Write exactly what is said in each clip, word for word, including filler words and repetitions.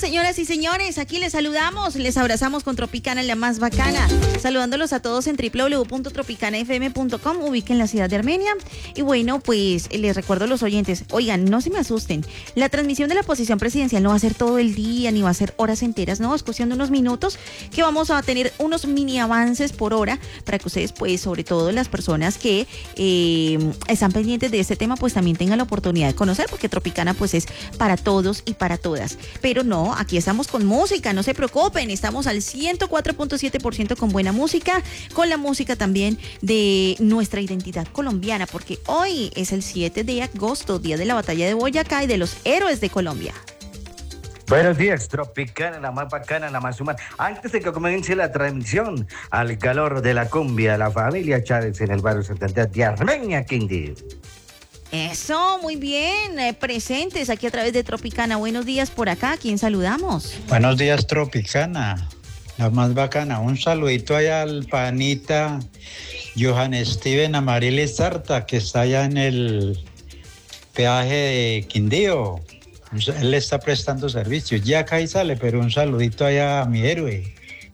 señoras y señores, aquí les saludamos, les abrazamos con Tropicana, la más bacana, saludándolos a todos en doble u doble u doble u punto tropicana f m punto com, ubiquen la ciudad de Armenia. Y bueno, pues les recuerdo a los oyentes, oigan, no se me asusten, la transmisión de la posición presidencial no va a ser todo el día, ni va a ser horas enteras, no, es cuestión de unos minutos que vamos a tener unos mini avances por hora para que ustedes, pues, sobre todo las personas que eh, están pendientes de este tema, pues también tengan la oportunidad de conocer, porque Tropicana, pues, es para todos y para todas. Pero no, aquí estamos con música, no se preocupen, estamos al ciento cuatro punto siete por ciento con buena música, con la música también de nuestra identidad colombiana, porque hoy es el siete de agosto, día de la batalla de Boyacá y de los héroes de Colombia. Buenos días, Tropicana, la más bacana, la más humana. Antes de que comience la transmisión, al calor de la cumbia, la familia Chávez en el barrio Santander de Armenia, Quindío. Eso, muy bien, eh, presentes aquí a través de Tropicana. Buenos días por acá, ¿a quién saludamos? Buenos días, Tropicana, la más bacana. Un saludito allá al panita Johan Steven Amarilis Sarta, que está allá en el peaje de Quindío. Él le está prestando servicios. Ya acá y sale, pero un saludito allá a mi héroe.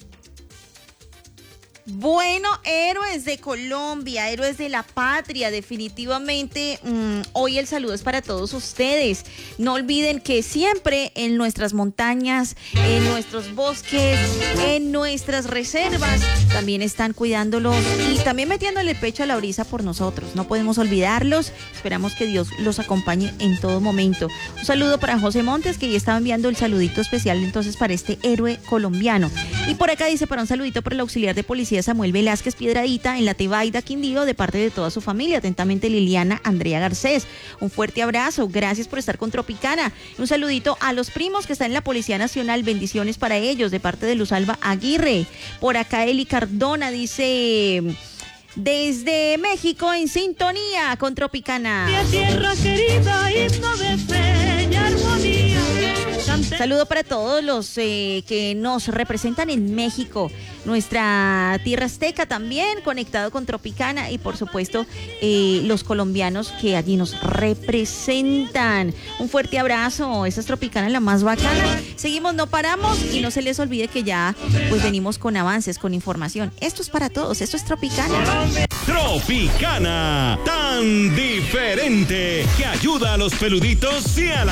Bueno, héroes de Colombia, héroes de la patria, definitivamente mmm, hoy el saludo es para todos ustedes. No olviden que siempre en nuestras montañas, en nuestros bosques, en nuestras reservas, también están cuidándolos y también metiéndole el pecho a la brisa por nosotros. No podemos olvidarlos, esperamos que Dios los acompañe en todo momento. Un saludo para José Montes, que ya estaba enviando el saludito especial entonces para este héroe colombiano. Y por acá dice para un saludito para el auxiliar de policía Samuel Velázquez Piedradita en la Tebaida, Quindío, de parte de toda su familia. Atentamente, Liliana Andrea Garcés. Un fuerte abrazo, gracias por estar con Tropicana. Un saludito a los primos que están en la Policía Nacional, bendiciones para ellos, de parte de Luz Alba Aguirre. Por acá Eli Cardona dice: desde México en sintonía con Tropicana. Tierra querida, himno de fe y armonía. Saludo para todos los eh, que nos representan en México, nuestra tierra azteca también, conectado con Tropicana, y por supuesto eh, los colombianos que allí nos representan. Un fuerte abrazo, esa es Tropicana, la más bacana. Seguimos, no paramos, y no se les olvide que ya pues venimos con avances, con información. Esto es para todos, esto es Tropicana. Tropicana, tan diferente, que ayuda a los peluditos y a la